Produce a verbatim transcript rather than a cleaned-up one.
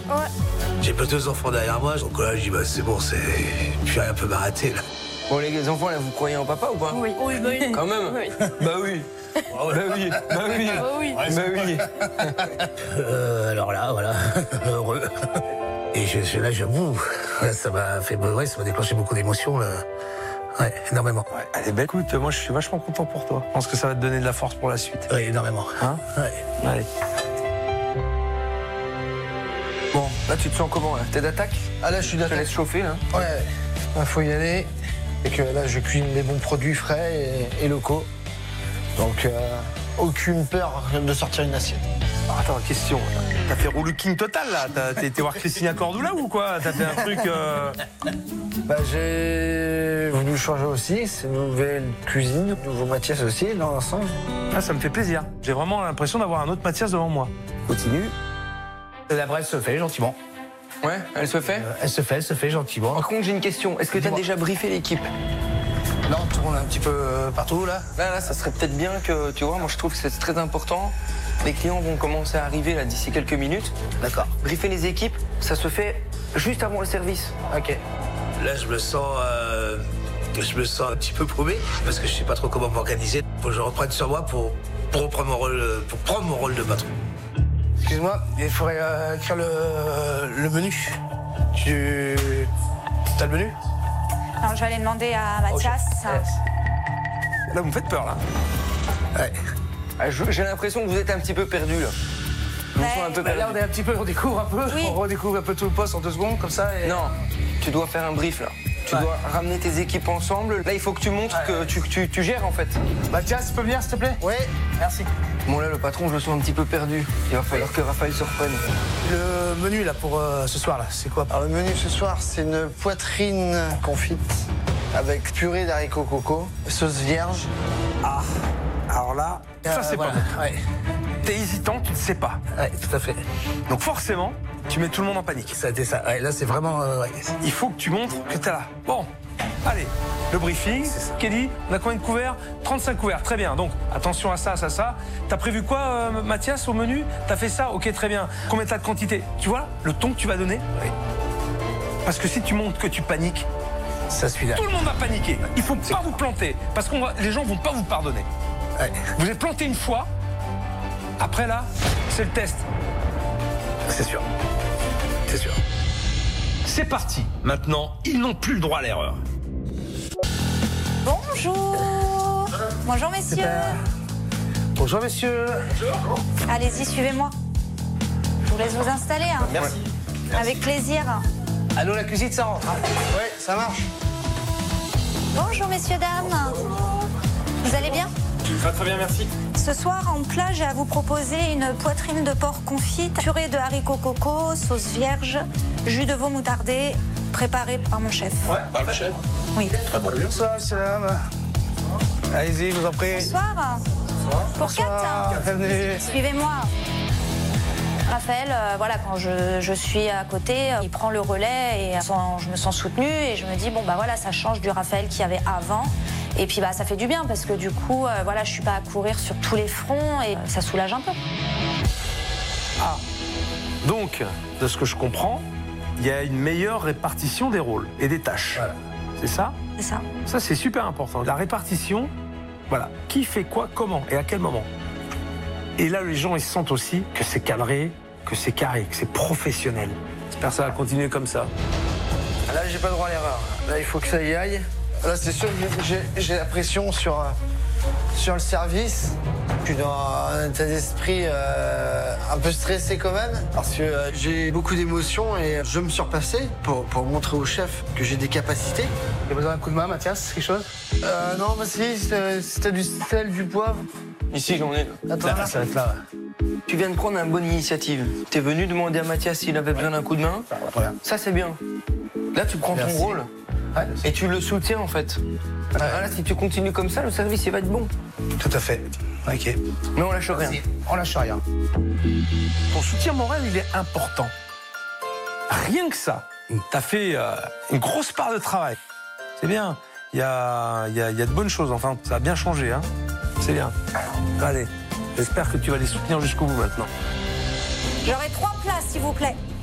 Ouais. J'ai pas deux enfants derrière moi, donc là, je dis, bah, c'est bon, c'est... Puis rien peut m'arrêter, là. Bon, les enfants, là, vous croyez en papa ou pas? Oui. Oui, bah oui. Quand même? Oui. Bah oui. Bah oui. Bah oui. Bah oui. Bah oui. Euh, alors là, voilà, heureux. Et je, je- là, j'avoue, là, ça m'a fait, ouais, ça m'a déclenché beaucoup d'émotions, là. Ouais, énormément. Ouais, allez, bah écoute, moi, je suis vachement content pour toi. Je pense que ça va te donner de la force pour la suite. Ouais, énormément. Hein? Ouais. Allez. Bon, là, tu te sens comment, là? T'es d'attaque? Ah là, je suis Je te d'attaque. laisse chauffer, là. Ouais, il faut y aller. Et que là, je cuisine des bons produits frais et, et locaux. Donc, euh, aucune peur de sortir une assiette. Ah, attends, question. T'as fait roulouking total, là? T'as t'as été voir Christina Cordula ou quoi? T'as fait un truc... Euh... Bah, j'ai voulu changer aussi. C'est une nouvelle cuisine, nouveau Mathias aussi, dans l'ensemble. Ah, ça me fait plaisir. J'ai vraiment l'impression d'avoir un autre Mathias devant moi. Continue. La brève se fait gentiment. Ouais, elle se fait? Euh, elle se fait, elle se fait gentiment. Par contre, j'ai une question. Est-ce que t'as Dis-moi. déjà briefé l'équipe? Là, on tourne un petit peu euh, partout, là. Là, là, ça serait peut-être bien que, tu vois, moi je trouve que c'est très important. Les clients vont commencer à arriver là d'ici quelques minutes. D'accord. Briefer les équipes, ça se fait juste avant le service. Ok. Là, je me sens, euh, je me sens un petit peu paumé parce que je sais pas trop comment m'organiser. Faut que je reprenne sur moi pour, pour reprendre mon rôle, euh, pour prendre mon rôle de patron. Excuse-moi, il faudrait euh, écrire le, le menu. Tu, t'as le menu? Alors, je vais aller demander à Mathias. Là, vous me faites peur, là. Ouais. Ah, je- J'ai l'impression que vous êtes un petit peu perdu là. Je me Ouais. sens un peu Bah, perdu. là, on est un petit peu, on découvre un peu, Oui. on redécouvre un peu tout le poste en deux secondes, comme ça. Et... Non, tu dois faire un brief là. Tu Ouais. dois ramener tes équipes ensemble. Là, il faut que tu montres que tu, tu- tu gères en fait. Mathias, tu peux venir, s'il te plaît? Oui. Merci. Bon, là, le patron, je le sens un petit peu perdu. Il va falloir que Raphaël se reprenne. Le menu, là, pour euh, ce soir, là, c'est quoi? Alors, le menu ce soir, c'est une poitrine confite avec purée d'haricots coco, sauce vierge. Ah, alors là, ça c'est voilà. pas bon. Ouais. T'es hésitant, tu ne sais pas. Ouais, tout à fait. Donc forcément, tu mets tout le monde en panique. Ça a été ça. Ouais, là, c'est vraiment... euh, ouais. Il faut que tu montres que t'es là. Bon, allez, le briefing. Kelly, on a combien de couverts? trente-cinq couverts, très bien. Donc, attention à ça, ça, ça. T'as prévu quoi, euh, Mathias, au menu? T'as fait ça? Ok, très bien. Combien t'as de quantité? Tu vois, le ton que tu vas donner? Oui. Parce que si tu montres que tu paniques, Ça suit là. tout le monde va paniquer. Il faut pas vous planter, parce que les gens vont pas vous pardonner. Ouais. Vous êtes planté une fois, après là, c'est le test. C'est sûr. C'est sûr. C'est parti. Maintenant, ils n'ont plus le droit à l'erreur. Bonjour. Bonjour, messieurs. Bonjour, messieurs. Allez-y, suivez-moi. Je vous laisse vous installer. Hein. Merci. Avec plaisir. Allô, la cuisine, ça rentre. hein? Oui, ça marche. Bonjour, messieurs, dames. Vous allez bien? Très très bien, merci. Ce soir, en plat, j'ai à vous proposer une poitrine de porc confite, purée de haricots coco, sauce vierge, jus de veau moutardé, préparé par mon chef. Ouais, par le chef. Oui. Bonsoir, salam. Allez-y, je vous en prie. Bonsoir. Pour quatre. Bienvenue. Suivez-moi. Raphaël, euh, voilà, quand je, je suis à côté, euh, il prend le relais et euh, sans- je me sens soutenue et je me dis, bon, bah voilà, ça change du Raphaël qu'il y avait avant. Et puis, bah, ça fait du bien parce que du coup, euh, voilà, je suis pas à courir sur tous les fronts et ça soulage un peu. Ah, donc, de ce que je comprends, il y a une meilleure répartition des rôles et des tâches. Voilà. C'est ça? C'est ça. Ça, c'est super important. La répartition, voilà, qui fait quoi, comment et à quel moment. Et là, les gens, ils sentent aussi que c'est cadré, que c'est carré, que c'est professionnel. J'espère que ça va continuer comme ça. Là, j'ai pas droit à l'erreur. Là, il faut que ça y aille. Là, c'est sûr que j'ai- j'ai la pression sur, euh, sur le service. Je suis dans un état d'esprit euh, un peu stressé quand même, parce que euh, j'ai beaucoup d'émotions et je veux me surpasser pour, pour montrer au chef que j'ai des capacités. Tu as besoin d'un coup de main, Mathias? Quelque chose? Euh, non, bah si, si t'as si t'as du sel, du poivre. Ici, j'en ai. Attends, Là, là. ça va être là. Tu viens de prendre une bonne initiative. T'es venu demander à Mathias s'il avait besoin d'un coup de main. Voilà. Ça, c'est bien. Là, tu prends Merci. ton rôle Ouais, et tu le soutiens, en fait. Ah, là, si tu continues comme ça, le service, il va être bon. tout à fait. Ok. Mais on lâche rien. On lâche rien. Ton soutien moral, il est important. Rien que ça, t'as fait euh, une grosse part de travail. C'est bien. Il y a, il y, a, il y a de bonnes choses. Enfin, ça a bien changé. Hein. C'est bien. Allez, j'espère que tu vas les soutenir jusqu'au bout maintenant. J'aurai trois plats, s'il vous plaît.